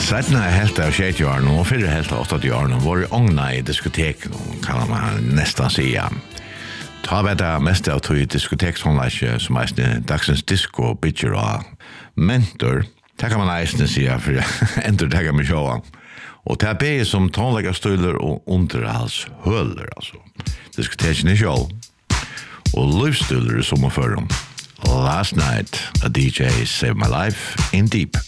Sedan helt av 60 år och förra helt av 80 år var det ångna i diskotek kan man nästan säga. Ta vet det mest av tog diskotekshåndläge som är dagsens disco bitcher och mentor. Det kan man nästan säga för ändå tagga mig showa. Och det är som tonläggarstolar och underhalshöller alltså. Diskoteken är show. Och livsstolar som för dem. Last night a DJ saved my life in deep.